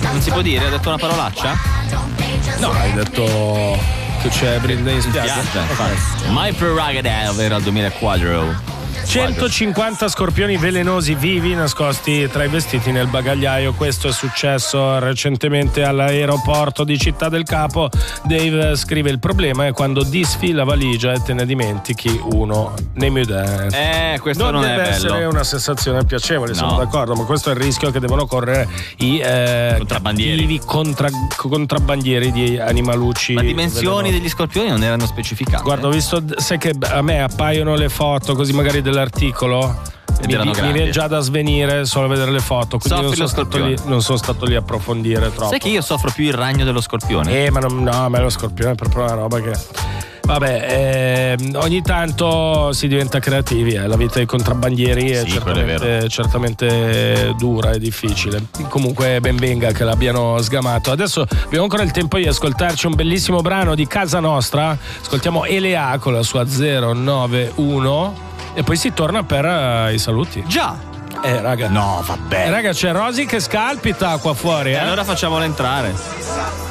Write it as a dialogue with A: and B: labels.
A: Non si può dire, ha detto una parolaccia?
B: No, hai detto che c'è Britney in spiaggia.
A: My Prerogative era il 2004.
B: 150 scorpioni velenosi vivi nascosti tra i vestiti nel bagagliaio. Questo è successo recentemente all'aeroporto di Città del Capo. Dave scrive: il problema è quando disfi la valigia e te ne dimentichi uno nei mudenti.
A: Questo non è bello.
B: Deve essere una sensazione piacevole, sono d'accordo, ma questo è il rischio che devono correre i
A: contrabbandieri.
B: Contrabbandieri di animalucci.
A: Ma dimensioni degli scorpioni non erano specificate.
B: Guarda, ho visto, sai che a me appaiono le foto così magari dell'articolo, mi viene già da svenire solo a vedere le foto, quindi non sono stato lì a approfondire troppo.
A: Sai che io soffro più il ragno dello scorpione?
B: Ma a me lo scorpione è proprio una roba che vabbè, ogni tanto si diventa creativi, la vita dei contrabbandieri è certamente dura e difficile. Comunque ben venga che l'abbiano sgamato. Adesso abbiamo ancora il tempo di ascoltarci un bellissimo brano di casa nostra. Ascoltiamo Elea con la sua 091 e poi si torna per i saluti.
A: Già.
B: Raga.
A: No, vabbè.
B: Raga, c'è Rosy che scalpita qua fuori.
A: Allora facciamola entrare.